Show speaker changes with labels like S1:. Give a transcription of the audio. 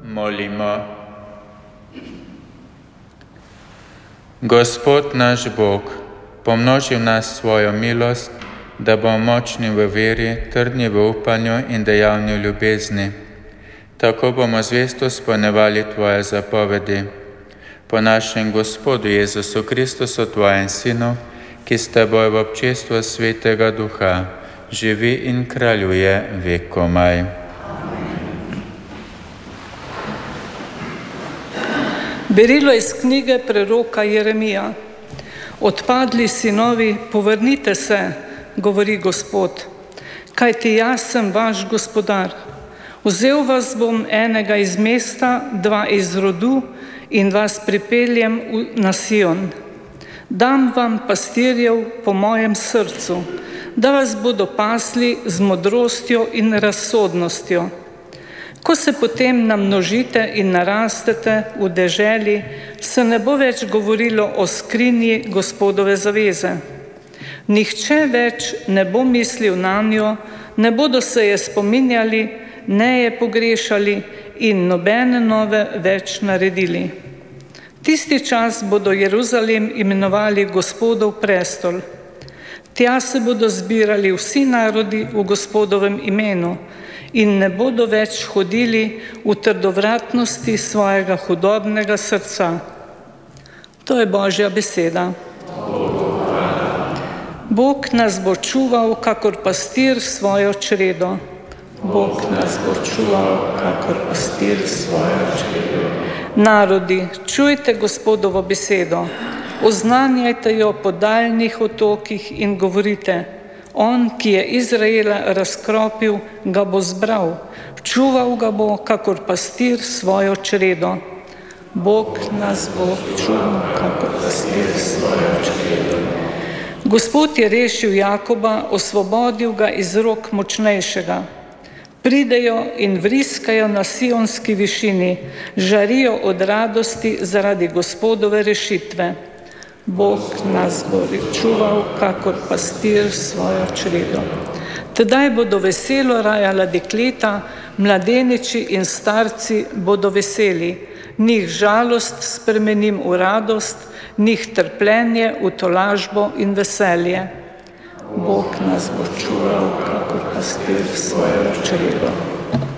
S1: Molimo. Gospod naš Bog, pomnoži v nas svojo milost, da bomo močni v veri, trdni v upanju in dejavni v ljubezni. Tako bomo zvesto izpolnjevali Tvoje zapovedi. Po našem Gospodu Jezusu Kristusu, Tvojem Sinu, ki s Teboj v občestvu Svetega Duha živi in kraljuje vekomaj.
S2: Berilo iz knjige preroka Jeremija. Odpadli sinovi, povrnite se, govori Gospod, kajti jaz sem vaš gospodar. Vzel vas bom enega iz mesta, dva iz rodu in vas pripeljem na Sion. Dam vam pastirjev po mojem srcu, da vas bodo pasli z modrostjo in razsodnostjo. Ko se potem namnožite in narastete v deželi, se ne bo več govorilo o skrinji Gospodove zaveze. Nihče več ne bo mislil nanjo, ne bodo se je spominjali, ne je pogrešali in nobene nove več naredili. Tisti čas bodo Jeruzalem imenovali Gospodov prestol. Tja se bodo zbirali vsi narodi v Gospodovem imenu in ne bodo več hodili v trdovratnosti svojega hudobnega srca. To je Božja beseda. Bog nas bo čuval, kakor pastir svojo čredo. Bog nas bo čuval, kakor pastir svojo čredo. Narodi, čujte Gospodovo besedo, oznanjajte jo po daljnih otokih in govorite: On, ki je Izraela razkropil, ga bo zbral, čuval ga bo, kakor pastir svojo čredo. Bog nas bo čuval, kakor pastir svojo čredo. Gospod je rešil Jakoba, osvobodil ga iz rok močnejšega. Pridejo in vriskajo na sionski višini, žarijo od radosti zaradi Gospodove rešitve. Bog nas bo čuval, kakor pastir svojo čredo. Tedaj bodo veselo rajala dekleta, mladeniči in starci bodo veseli. Njih žalost spremenim v radost, njih trpljenje v tolažbo in veselje. Bog nas bo čuval, kakor pastir svojo čredo.